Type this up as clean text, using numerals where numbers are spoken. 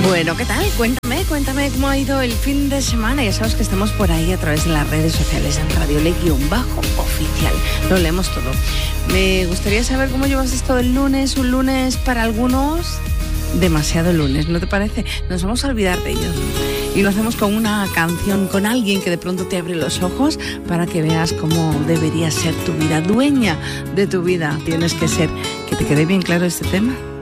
Bueno, ¿qué tal? Cuéntame cómo ha ido el fin de semana. Ya sabes que estamos por ahí a través de las redes sociales en Radio Le_Oficial. Lo leemos todo. Me gustaría saber cómo llevas esto del lunes. Un lunes para algunos, demasiado lunes, ¿no te parece? Nos vamos a olvidar de ellos. Y lo hacemos con una canción, con alguien que de pronto te abre los ojos para que veas cómo debería ser tu vida, dueña de tu vida. Tienes que ser. ¿Que te quede bien claro este tema?